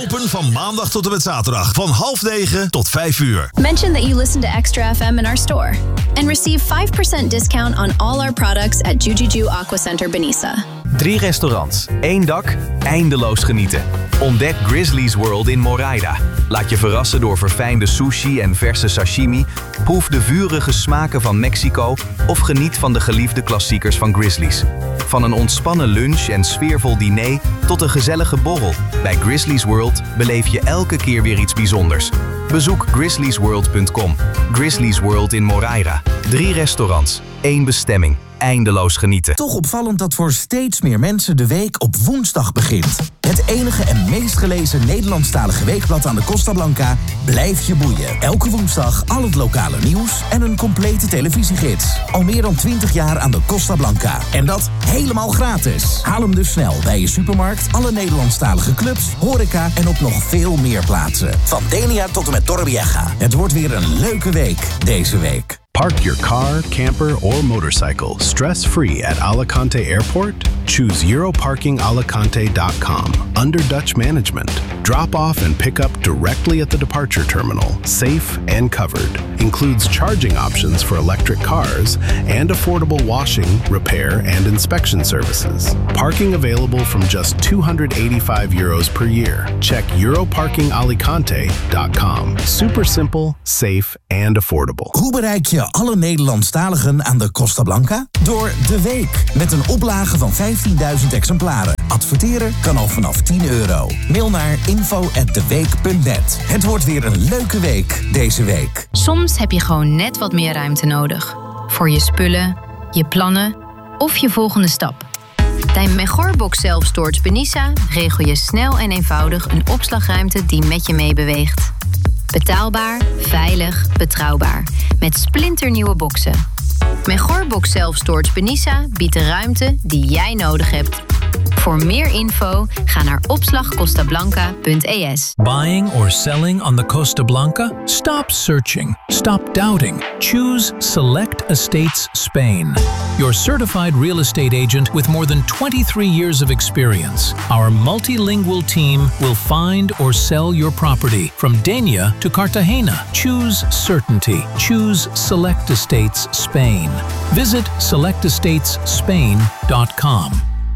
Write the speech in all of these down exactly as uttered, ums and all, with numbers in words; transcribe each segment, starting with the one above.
Open van maandag tot en met zaterdag van half negen tot vijf uur. Mention that you listen to Extra F M in our store and receive five percent discount on all our products at Jujuju Aqua Center Benissa. Drie restaurants, één dak, eindeloos genieten. Ontdek Grizzly's World in Moraida. Laat je verrassen door verfijnde sushi en verse sashimi. Proef de vurige smaken van Mexico of geniet van de geliefde klassiekers van Grizzly's. Van een ontspannen lunch en sfeervol diner tot een gezellige borrel. Bij Grizzly's World beleef je elke keer weer iets bijzonders. Bezoek grizzlies world punt com. Grizzly's World in Moraida. Drie restaurants, één bestemming. Eindeloos genieten. Toch opvallend dat voor steeds meer mensen de week op woensdag begint. Het enige en meest gelezen Nederlandstalige weekblad aan de Costa Blanca blijft je boeien. Elke woensdag al het lokale nieuws en een complete televisiegids. Al meer dan twintig jaar aan de Costa Blanca. En dat helemaal gratis. Haal hem dus snel bij je supermarkt, alle Nederlandstalige clubs, horeca en op nog veel meer plaatsen. Van Denia tot en met Torrevieja. Het wordt weer een leuke week deze week. Park your car, camper, or motorcycle stress-free at Alicante Airport? Choose euro parking alicante dot com under Dutch management. Drop off and pick up directly at the departure terminal, safe and covered. Includes charging options for electric cars and affordable washing, repair, and inspection services. Parking available from just two hundred eighty-five euros per year. Check euro parking alicante dot com. Super simple, safe, and affordable. Hoe bereik je alle Nederlandstaligen aan de Costa Blanca? Door De Week, met een oplage van vijftienduizend exemplaren. Adverteren kan al vanaf tien euro. Mail naar info at de week punt net. Het wordt weer een leuke week deze week. Soms heb je gewoon net wat meer ruimte nodig. Voor je spullen, je plannen of je volgende stap. Bij Megorbox Self Storage Benissa regel je snel en eenvoudig een opslagruimte die met je meebeweegt. Betaalbaar, veilig, betrouwbaar. Met splinternieuwe boxen. Megorbox Self Storage Benissa biedt de ruimte die jij nodig hebt. Voor meer info ga naar opslag costa blanca punt e s. Buying or selling on the Costa Blanca? Stop searching. Stop doubting. Choose Select Estates Spain. Your certified real estate agent with more than twenty-three years of experience. Our multilingual team will find or sell your property from Denia to Cartagena. Choose certainty. Choose Select Estates Spain. Visit select estates spain dot com.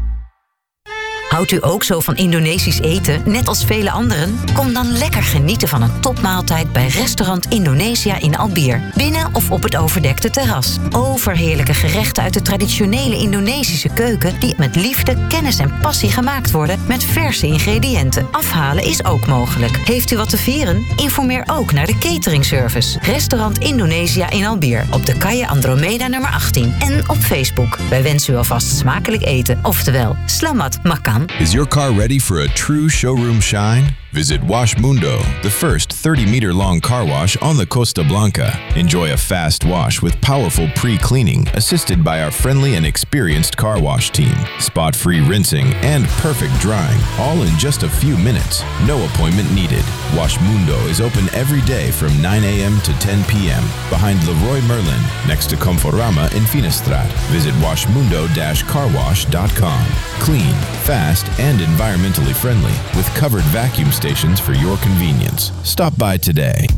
Houdt u ook zo van Indonesisch eten, net als vele anderen? Kom dan lekker genieten van een topmaaltijd bij restaurant Indonesia in Albier. Binnen of op het overdekte terras. Overheerlijke gerechten uit de traditionele Indonesische keuken die met liefde, kennis en passie gemaakt worden met verse ingrediënten. Afhalen is ook mogelijk. Heeft u wat te vieren? Informeer ook naar de cateringservice. Restaurant Indonesia in Albier op de Calle Andromeda nummer achttien en op Facebook. Wij wensen u alvast smakelijk eten, oftewel Slamat Makan. Is your car ready for a true showroom shine? Visit Wash Mundo, the first thirty meter long car wash on the Costa Blanca. Enjoy a fast wash with powerful pre-cleaning, assisted by our friendly and experienced car wash team. Spot-free rinsing and perfect drying, all in just a few minutes. No appointment needed. Wash Mundo is open every day from nine a.m. to ten p.m. behind Leroy Merlin, next to Conforama in Finestrat. Visit wash mundo dash car wash dot com. Clean, fast, and environmentally friendly with covered vacuum stations for your convenience. Stop by today.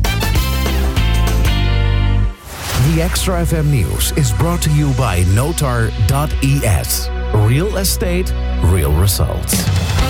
The Extra F M News is brought to you by notar dot e s. Real estate, real results.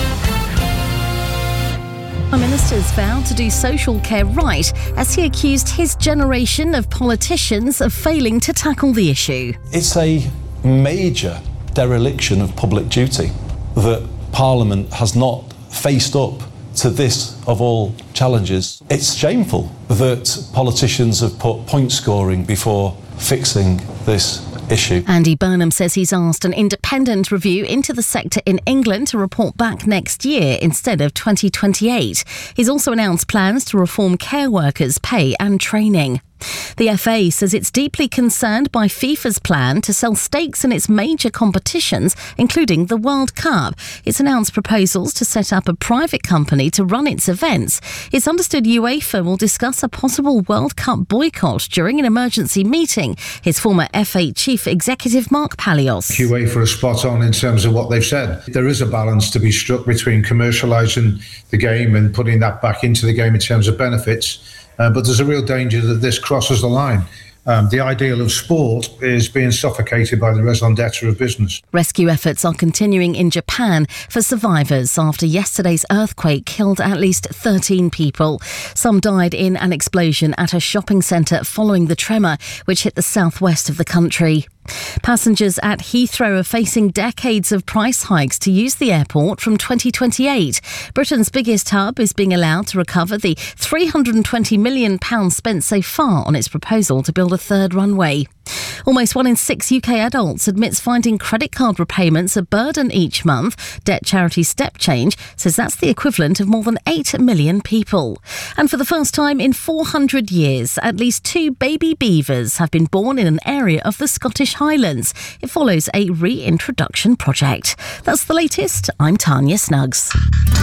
Prime Minister's vowed to do social care right as he accused his generation of politicians of failing to tackle the issue. It's a major dereliction of public duty that Parliament has not faced up to this of all challenges. It's shameful that politicians have put point scoring before fixing this issue. Andy Burnham says he's asked an independent review into the sector in England to report back next year instead of twenty twenty-eight. He's also announced plans to reform care workers' pay and training. The F A says it's deeply concerned by FIFA's plan to sell stakes in its major competitions, including the World Cup. It's announced proposals to set up a private company to run its events. It's understood UEFA will discuss a possible World Cup boycott during an emergency meeting. His former F A chief executive Mark Palios. UEFA are spot on in terms of what they've said. There is a balance to be struck between commercialising the game and putting that back into the game in terms of benefits. Uh, but there's a real danger that this crosses the line. Um, the ideal of sport is being suffocated by the raison d'etre of business. Rescue efforts are continuing in Japan for survivors after yesterday's earthquake killed at least thirteen people. Some died in an explosion at a shopping centre following the tremor, which hit the southwest of the country. Passengers at Heathrow are facing decades of price hikes to use the airport from twenty twenty-eight. Britain's biggest hub is being allowed to recover the three hundred twenty million pounds spent so far on its proposal to build a third runway. Almost one in six U K adults admits finding credit card repayments a burden each month. Debt charity Step Change says that's the equivalent of more than eight million people. And for the first time in four hundred years, at least two baby beavers have been born in an area of the Scottish Highlands. It follows a reintroduction project. That's the latest. I'm Tanya Snuggs.